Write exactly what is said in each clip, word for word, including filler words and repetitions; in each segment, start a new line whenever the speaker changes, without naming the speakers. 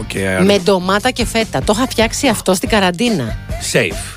Okay,
με ντομάτα και φέτα. Το είχα φτιάξει αυτό στην καραντίνα.
Safe.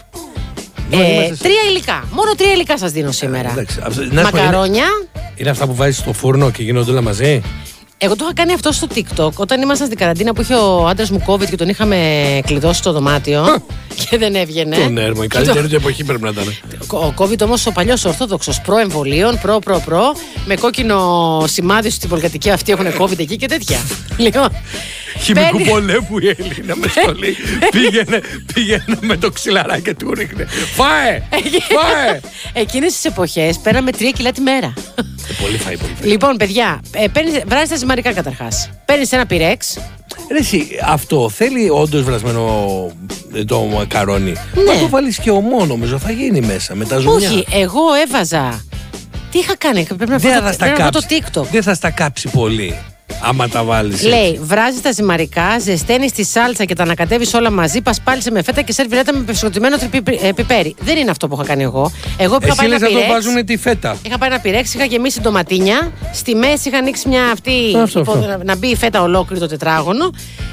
Ε, τρία υλικά. Μόνο τρία υλικά σας δίνω σήμερα.
Ε, εντάξει.
Μακαρόνια.
Είναι, είναι αυτά που βάζεις στο φούρνο και γίνονται όλα μαζί.
Εγώ το είχα κάνει αυτό στο TikTok όταν ήμασταν στην καραντίνα που είχε ο άντρας μου COVID και τον είχαμε κλειδώσει στο δωμάτιο και δεν έβγαινε.
Τον έρμο, η καλύτερη του εποχή πρέπει να ήταν.
Ο COVID όμως ο παλιός ορθόδοξος προ-εμβολίων, προ-προ-προ, με κόκκινο σημάδι στην πολυκατοικία αυτοί έχουν COVID εκεί και τέτοια. Λοιπόν.
Χημικού πολέμου η Έλληνα με στολή. πήγαινε, πήγαινε με το ξυλαράκι και του ρίχνε. Φάε! Φάε!
Εκείνες τις εποχές παίρναμε τρία κιλά τη μέρα.
Πολύ φάει, πολύ φάει.
Λοιπόν, παιδιά, ε, βράζεις τα ζυμαρικά καταρχάς. Παίρνεις ένα πυρέξ.
Ρε εσύ, αυτό θέλει όντως βρασμένο το μακαρόνι.
Ναι.
Να το βάλεις και ομό, νομίζω θα γίνει μέσα με τα ζουμιά.
Όχι, εγώ έβαζα. Τι είχα κάνει, πρέπει να βρω το TikTok.
Δεν θα στα κάψει πολύ. Άμα τα βάλεις.
Λέει, βράζεις τα ζυμαρικά, ζεσταίνεις τη σάλτσα και τα ανακατεύεις όλα μαζί, πασπάλισε με φέτα και σερβιρέτα με πεσκοτημένο πιπέρι. Δεν είναι αυτό που είχα κάνει εγώ. Εγώ είχα πάει ένα πυρέξ.
Εσύ λες να το βάζουν τη φέτα.
Είχα πάει ένα πυρέξ, είχα γεμίσει ντοματίνια. Στη μέση είχα ανοίξει μια αυτή.
Αυτό,
υπό,
αυτό.
Να μπει η φέτα ολόκληρη το τετράγωνο.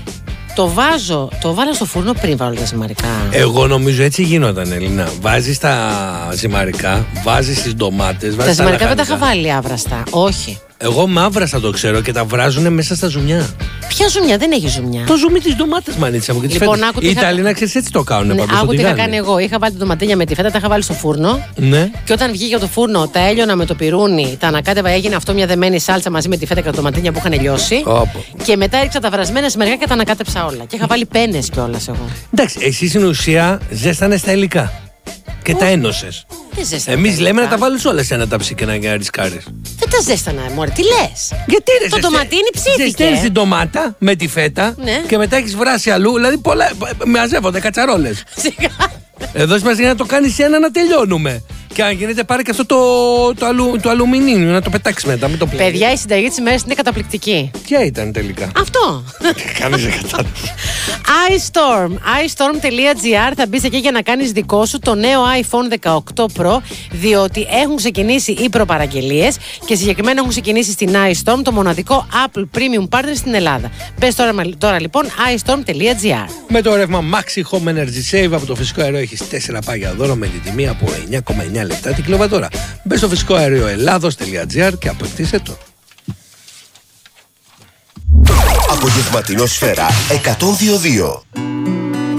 Το βάζω, το βάλω στο φούρνο πριν βάλω τα ζυμαρικά.
Εγώ νομίζω έτσι γινόταν, Έλληνα. Βάζεις τα ζυμαρικά, βάζεις τις ντομάτες.
Τα ζυμαρικά δεν τα είχα βάλει άβραστα. Όχι.
Εγώ μαύραστα το ξέρω και τα βράζουν μέσα στα ζουμιά.
Ποια ζουμιά, δεν έχει ζουμιά.
Το ζουμί της ντομάτας, μανίτσα μου και τις
Λοιπόν,
φέτες. Οι
είχα...
Ιταλοί, να ξέρεις, έτσι το κάνουν.
Ναι,
πάντως,
άκου
το
τι είχα
τηγάνι.
κάνει εγώ. Είχα βάλει την ντοματίνια με τη φέτα, τα είχα βάλει στο φούρνο.
Ναι.
Και όταν βγήκε από το φούρνο, τα έλειωνα με το πυρούνι, τα ανακάτευα, έγινε αυτό μια δεμένη σάλτσα μαζί με τη φέτα και τα ντοματίνια που είχαν λιώσει.
Όπο.
Και μετά έριξα τα βρασμένα ζυμαρικά και τα ανακάτεψα όλα. Και είχα βάλει πένες κιόλας εγώ.
Εντάξει, εσύ στην ουσία ζέστανες τα υλικά. Και τα ένωσες.
Δεν ζέστανα.
Εμείς λέμε να τα βάλεις όλα σε ένα ταψί και να ρισκάρεις.
Δεν τα ζέστανα, μωρέ, τι λες.
Γιατί ρε,
Το ντοματίνι ψήθηκε.
Ζεσταίνεις την ντομάτα με τη φέτα,
ναι.
Και μετά έχεις βράσει αλλού. Δηλαδή πολλά. Μαζεύονται κατσαρόλες.
Σιγά.
Εδώ σημαίνει να το κάνεις ένα να τελειώνουμε. Και αν γίνεται, πάρε και αυτό το, το, αλου, το αλουμινίνιο να το πετάξει μετά. Μην το πλύνεις.
Παιδιά, η συνταγή της ημέρας είναι καταπληκτική.
Ποια ήταν τελικά.
Αυτό.
Κάνεις εκατάληψη.
iStorm. iStorm.gr θα μπεις εκεί για να κάνεις δικό σου το νέο άιφον δεκαοκτώ Pro, διότι έχουν ξεκινήσει οι προπαραγγελίες και συγκεκριμένα έχουν ξεκινήσει στην iStorm, το μοναδικό Apple Premium Partner στην Ελλάδα. Μπες τώρα, τώρα λοιπόν iStorm.gr.
Με το ρεύμα Maxi Home Energy Save από το φυσικό αέριο έχεις τέσσερα πάγια δώρο με τη τιμή από εννιά κόμμα εννιά λεπτά την κιλοβατόρα. Μπες στο φυσικό αέριο Ελλάδος.gr και αποκτήσε το.
Απογευματινό Σφαίρα εκατόν δύο κόμμα δύο.